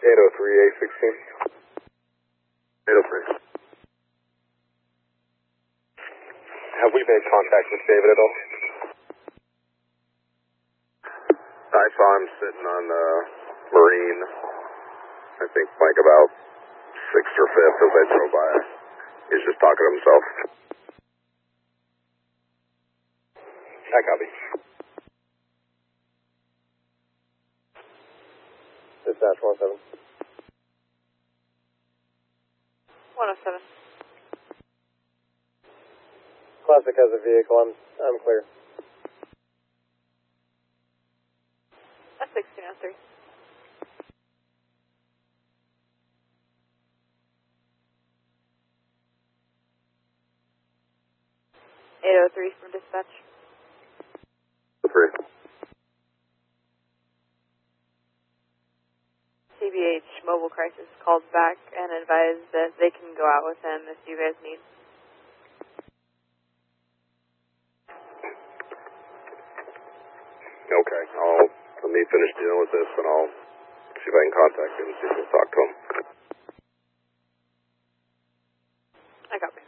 803, 816. 803. Have we made contact with David at all? I saw him sitting on Marine, I think like about 6th or 5th as I drove by. He's just talking to himself. I copy. Dispatch 107. 107. Classic has a vehicle. I'm clear. That's 1603. (803) from dispatch. 3. CBH Mobile Crisis called back and advised that they can go out with him if you guys need. Okay, let me finish dealing with this and I'll see if I can contact him and see if we'll talk to him. I copy.